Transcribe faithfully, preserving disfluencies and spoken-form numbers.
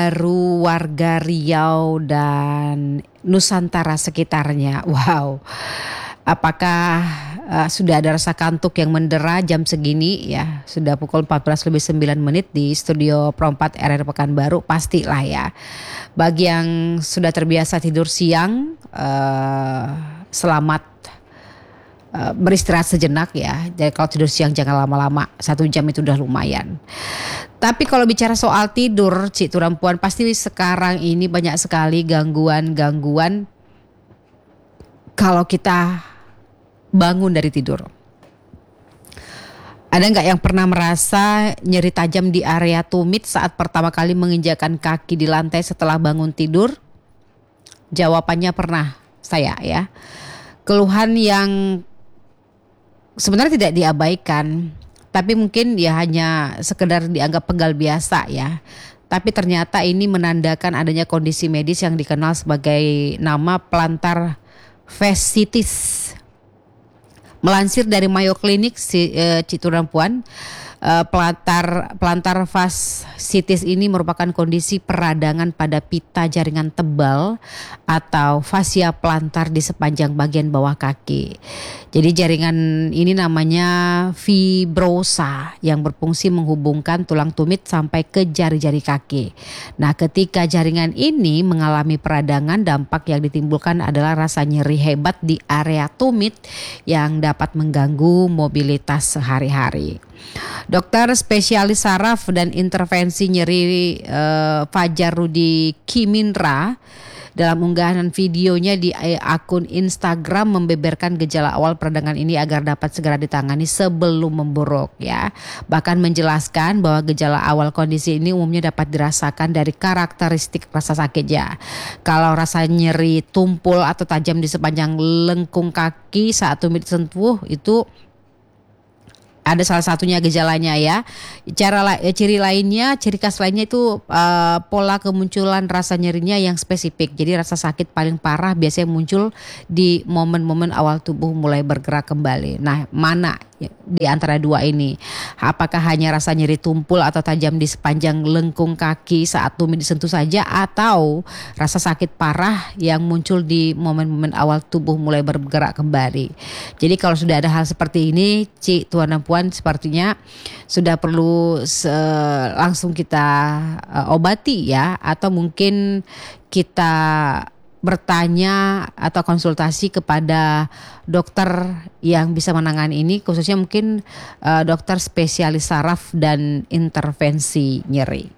Pekanbaru, warga Riau dan Nusantara sekitarnya. Wow, apakah uh, sudah ada rasa kantuk yang mendera jam segini ya? Sudah pukul empat belas lebih sembilan menit di studio Pro empat R R Pekanbaru, pastilah ya. Bagi yang sudah terbiasa tidur siang, uh, selamat Uh, beristirahat sejenak ya. Jadi kalau tidur siang jangan lama-lama, satu jam itu udah lumayan. Tapi kalau bicara soal tidur, Cik Turampuan, pasti sekarang ini banyak sekali gangguan-gangguan kalau kita bangun dari tidur. Ada nggak yang pernah merasa nyeri tajam di area tumit saat pertama kali menginjakan kaki di lantai setelah bangun tidur? Jawabannya pernah, saya ya. Keluhan yang sebenarnya tidak diabaikan, tapi mungkin ya hanya sekedar dianggap pegal biasa ya. Tapi ternyata ini menandakan adanya kondisi medis yang dikenal sebagai nama plantar fasciitis. Melansir dari Mayo Clinic, si, eh, Cik Turampuan, eh, plantar plantar fasciitis ini merupakan kondisi peradangan pada pita jaringan tebal atau fascia plantar di sepanjang bagian bawah kaki. Jadi jaringan ini namanya fibrosa yang berfungsi menghubungkan tulang tumit sampai ke jari-jari kaki. Nah, ketika jaringan ini mengalami peradangan, dampak yang ditimbulkan adalah rasa nyeri hebat di area tumit yang dapat mengganggu mobilitas sehari-hari. Dokter spesialis saraf dan intervensi nyeri eh, Fajar Rudi Kimindra dalam unggahan videonya di akun Instagram membeberkan gejala awal peradangan ini agar dapat segera ditangani sebelum memburuk ya. Bahkan menjelaskan bahwa gejala awal kondisi ini umumnya dapat dirasakan dari karakteristik rasa sakitnya. Kalau rasa nyeri tumpul atau tajam di sepanjang lengkung kaki saat tumit disentuh itu ada salah satunya gejalanya ya. Cara ciri lainnya, ciri khas lainnya itu uh, pola kemunculan rasa nyerinya yang spesifik. Jadi rasa sakit paling parah biasanya muncul di momen-momen awal tubuh mulai bergerak kembali. Nah, mana di antara dua ini? Apakah hanya rasa nyeri tumpul atau tajam di sepanjang lengkung kaki saat tumit disentuh saja, atau rasa sakit parah yang muncul di momen-momen awal tubuh mulai bergerak kembali? Jadi kalau sudah ada hal seperti ini, Cik Tuan dan Puan, sepertinya sudah perlu se- langsung kita uh, obati ya, atau mungkin kita bertanya atau konsultasi kepada dokter yang bisa menangani ini, khususnya mungkin uh, dokter spesialis saraf dan intervensi nyeri.